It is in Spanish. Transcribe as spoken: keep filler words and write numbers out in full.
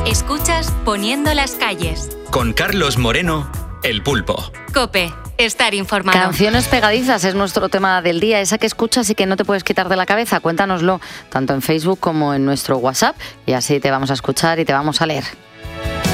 Escuchas Poniendo las calles. Con Carlos Moreno, El Pulpo. COPE. Estar informado. Canciones pegadizas es nuestro tema del día, esa que escuchas y que no te puedes quitar de la cabeza. Cuéntanoslo tanto en Facebook como en nuestro WhatsApp y así te vamos a escuchar y te vamos a leer.